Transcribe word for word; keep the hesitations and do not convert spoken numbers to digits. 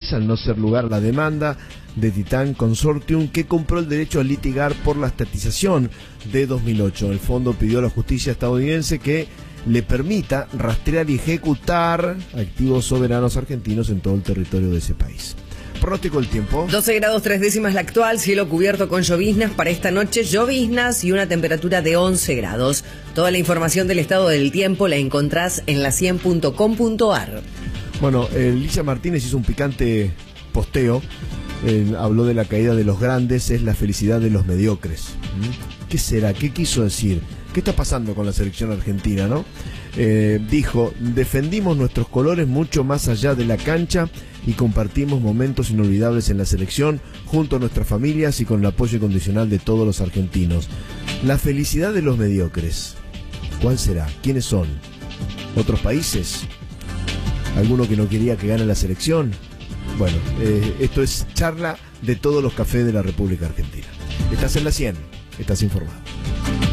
país al no ser lugar a la demanda de Titan Consortium, que compró el derecho a litigar por la estatización de dos mil ocho. El fondo pidió a la justicia estadounidense que le permita rastrear y ejecutar activos soberanos argentinos en todo el territorio de ese país. Pronóstico del tiempo. doce grados tres décimas la actual, cielo cubierto con lloviznas. Para esta noche, lloviznas y una temperatura de once grados. Toda la información del estado del tiempo la encontrás en la cien punto com punto ar. Bueno, eh, Licia Martínez hizo un picante posteo. Eh, habló de la caída de los grandes, es la felicidad de los mediocres. ¿Mm? ¿Qué será? ¿Qué quiso decir? ¿Qué está pasando con la selección argentina, no? Eh, dijo, defendimos nuestros colores mucho más allá de la cancha y compartimos momentos inolvidables en la selección junto a nuestras familias y con el apoyo incondicional de todos los argentinos. La felicidad de los mediocres, ¿cuál será? ¿Quiénes son? ¿Otros países? ¿Alguno que no quería que gane la selección? Bueno, eh, esto es charla de todos los cafés de la República Argentina. Estás en la cien, estás informado.